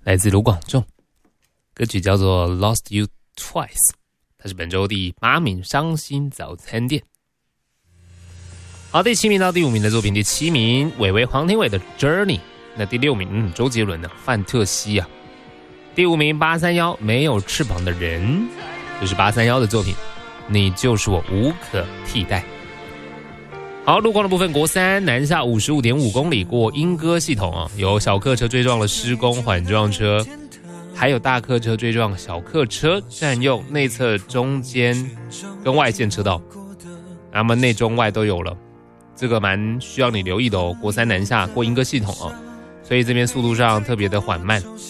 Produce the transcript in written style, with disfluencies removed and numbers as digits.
来自卢广仲，歌曲叫做 Lost You Twice， 它是本周第8名伤心早餐店。好，第7名到第5名的作品，第7名伟伟黄庭伟的 Journey， 那第6名周杰伦的范特西啊，第5名831没有翅膀的人，这是831的作品，你就是我无可替代。好，路况的部分，国三南下 55.5 公里过莺歌系统啊，有小客车追撞了施工缓撞车，还有大客车追撞小客车，占用内侧中间跟外线车道，那么内中外都有了，这个蛮需要你留意的哦。国三南下过莺歌系统啊，所以这边速度上特别的缓慢。